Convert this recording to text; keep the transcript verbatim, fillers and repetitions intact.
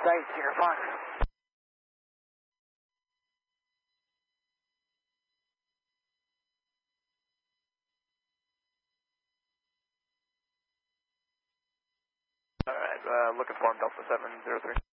State, Sierra Fox. Alright, uh, looking for him, Delta seven zero three.